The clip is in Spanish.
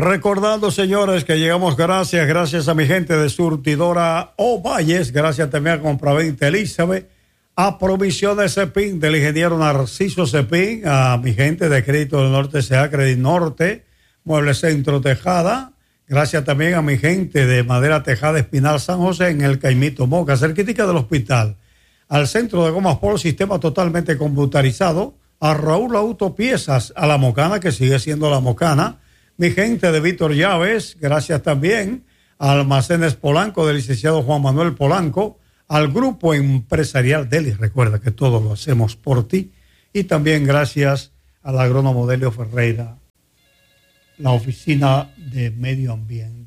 Recordando, señores, que llegamos gracias a mi gente de Surtidora Ovalles, gracias también a Compraventa Elizabeth, a Provisiones Cepín del ingeniero Narciso Cepín, a mi gente de Crédito del Norte S.A., Credit Norte, Mueble Centro Tejada, gracias también a mi gente de Madera Tejada Espinal San José en el Caimito Moca, cerquítica del hospital, al Centro de Gomas Polo, sistema totalmente computarizado, a Raúl Autopiezas, a La Mocana, que sigue siendo La Mocana, mi gente de Víctor Llaves, gracias también a Almacenes Polanco del licenciado Juan Manuel Polanco, al Grupo Empresarial Deli, recuerda que todo lo hacemos por ti, y también gracias al agrónomo Delio Ferreira, la Oficina de Medio Ambiente.